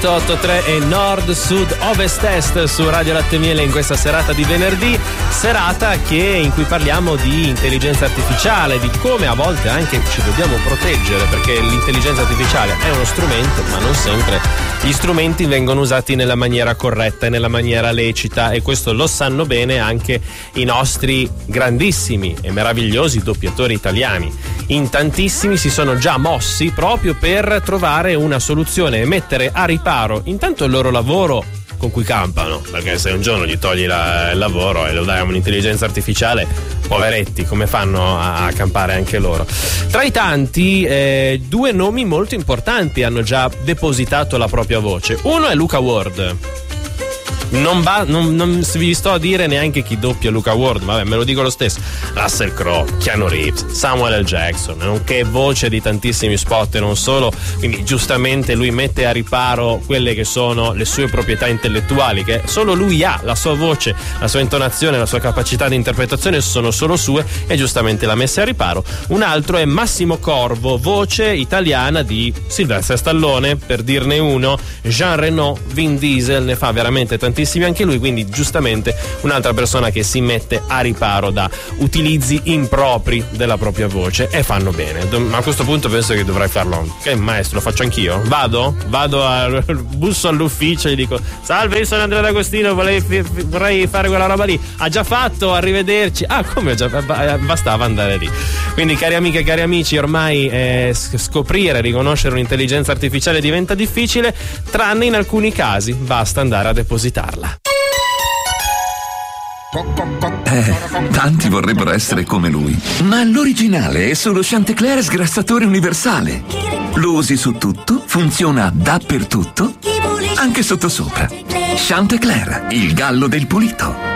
883 e Nord, Sud, Ovest, Est su Radio Latte Miele in questa serata di venerdì, serata in cui parliamo di intelligenza artificiale, di come a volte anche ci dobbiamo proteggere, perché l'intelligenza artificiale è uno strumento, ma non sempre gli strumenti vengono usati nella maniera corretta e nella maniera lecita, e questo lo sanno bene anche i nostri grandissimi e meravigliosi doppiatori italiani. In tantissimi si sono già mossi proprio per trovare una soluzione e mettere a riparo intanto il loro lavoro con cui campano, perché se un giorno gli togli il lavoro e lo dai a un'intelligenza artificiale, poveretti, come fanno a campare anche loro? Tra i tanti, due nomi molto importanti hanno già depositato la propria voce. Uno è Luca Ward. Non vi sto a dire neanche chi doppia Luca Ward, vabbè, me lo dico lo stesso. Russell Crowe, Keanu Reeves, Samuel L. Jackson, nonché voce di tantissimi spot e non solo, quindi giustamente lui mette a riparo quelle che sono le sue proprietà intellettuali, che solo lui ha, la sua voce, la sua intonazione, la sua capacità di interpretazione sono solo sue, e giustamente l'ha messa a riparo. Un altro è Massimo Corvo, voce italiana di Sylvester Stallone, per dirne uno, Jean Reno, Vin Diesel, ne fa veramente tantissimi anche lui, quindi giustamente un'altra persona che si mette a riparo da utilizzi impropri della propria voce, e fanno bene. Ma a questo punto penso che dovrai farlo. Che maestro, lo faccio anch'io? Busso all'ufficio e gli dico: salve, io sono Andrea D'Agostino, vorrei fare quella roba lì. Ha già fatto, arrivederci. Come bastava andare lì. Quindi, cari amiche e cari amici, ormai scoprire, riconoscere un'intelligenza artificiale diventa difficile, tranne in alcuni casi basta andare a depositarla. Tanti vorrebbero essere come lui, ma l'originale è solo Chantecler sgrassatore universale. Lo usi su tutto, funziona dappertutto, anche sottosopra. Chantecler, il gallo del pulito.